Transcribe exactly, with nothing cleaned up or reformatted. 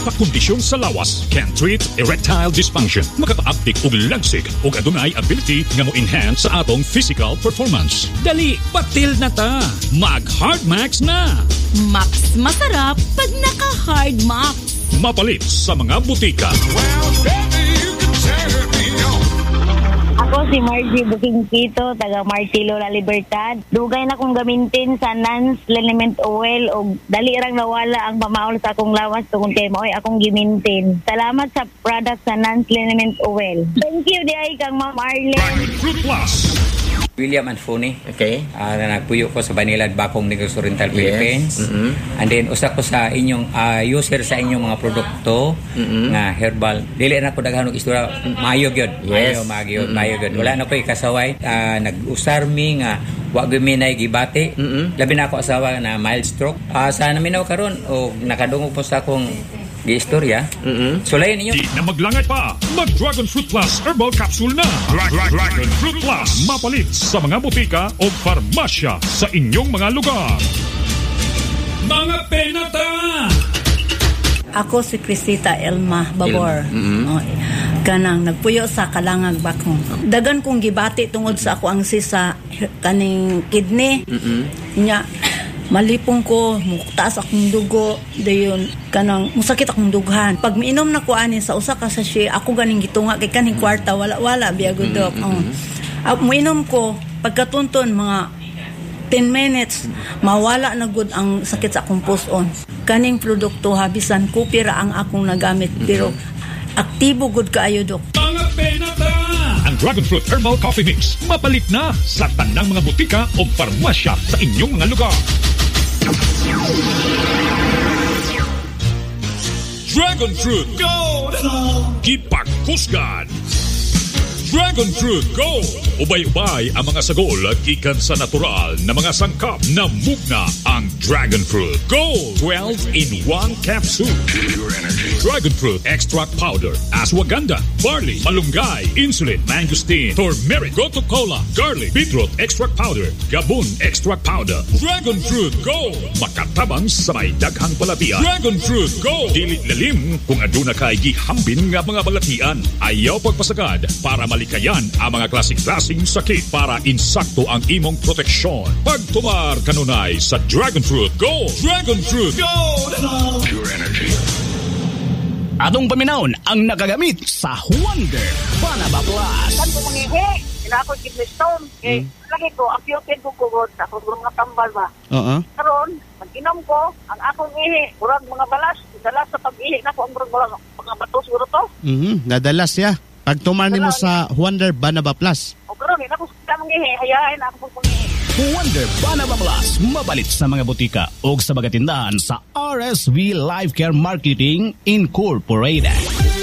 Nagpakondisyon sa lawas can treat erectile dysfunction. Makakaaptik og langsig ug adunay ability nga mo-enhance sa atong physical performance. Dali, patil na ta. Mag-Hard Max na. Max masarap pag naka-Hard Max. Mapalit sa mga butika. Well, baby, you can turn me on. Ako si Margie Bukingkito, taga Martilo La Libertad. Dugay na kong gamintin sa Nance Liniment Oil o dali rang nawala ang pamaol sa akong lawas tungkol kay maoy akong gimintin. Salamat sa product sa Nance Liniment Oil. Thank you di kang Ma'am Arlen. Dragon Fruit Plus. William Anfoni. Okay. Uh, na nagpuyo ko sa Banilad, Bakong, Negros Oriental, Yes. Philippines. Mm-hmm. And then, usa ko sa inyong uh, user sa inyong mga produkto Mm-hmm. nga herbal. Dili na ko daghan og istorya. Mayo gyud. Yes. Mayo, mayo, Mm-hmm. mayo gyud. Wala na ko'y kasaway. Uh, nag-usar mi nga wa gyud mi nay gibati. Mm-hmm. Labi na ako asawa na mild stroke. Uh, sa naminaw karon o nakadungog po sa akong gi-istorya. Mm-hmm. Sulayan ninyo. Di na maglangay pa. Mag-Dragon Fruit Plus Herbal Capsule na. Dra- Dra- Dragon Fruit Plus. Mapalit sa mga butika o farmasya sa inyong mga lugar. Mga penata! Ako si Crisita Elma Babor. Mm-hmm. Oh, kanang nagpuyo sa Kalangag Bakong. Dagan kong gibati tungod sa ako ang sisa kaning kidney. Mm-hmm. Nya malipong ko, muktaas akong dugo, dayon kanang musakit akong dughan. Pag miinom na ko ani sa usa ka sachet, ako ganing gitunga kay kaning kwarta wala wala biya gud dok. Mm-hmm. Oh. Uh, miinom ko pagkatunton mga ten minutes mawala na gud ang sakit sa akong puson. Kaning produkto habisan ko pira ang akong nagamit pero aktibo gud kaayo dok. Mga penata! Ang Dragon Fruit Herbal Coffee Mix. Mapalit na sa tanang mga butika o farmasya sa inyong mga lugar. Dragon Fruit Gold! Kipagkusgan! Dragon Fruit Gold! Ubay-ubay ang mga sagol gikan sa natural na mga sangkap na mugna ang Dragon Fruit Gold. twelve in one capsule. Pure energy. Dragon Fruit Extract Powder, Ashwagandha, Barley, Malunggay, Insulin, Mangosteen, Turmeric, Gotu Cola, Garlic, Beetroot Extract Powder, Gabon Extract Powder. Dragon Fruit Gold! Makatabang sa may daghang balatian. Dragon Fruit Gold! Dili lalim kung aduna kay gihambin nga mga balatian. Ayaw pagpasagad para malikayan ang mga klasik-klasing sakit para insakto ang imong proteksyon. Pagtumar kanunay sa Dragon Fruit Gold! Dragon Fruit Gold! Pure energy. Atong paminawon ang nakagamit sa Wonder Banaba Plus. Kan ko mangihi, ina ako kidney stone. Eh, lagi ko, apyotin ko kugod sa akong mga tambal ba. Oo. Karon, mag-inom ko, ang akong ihi, murag mga balas, dalas sa pag-ihi na ko, ang murag mga bato siguro to. Mhm, nadalas ya. Pag tumar nimo sa Wonder Banaba Plus. O karon, ina ko sa mangihi, hayain na ako pag-ihi. Wonder Banaba Plus. Mabalit sa mga butika o sa mga tindahan sa R S V Life Care Marketing Incorporated.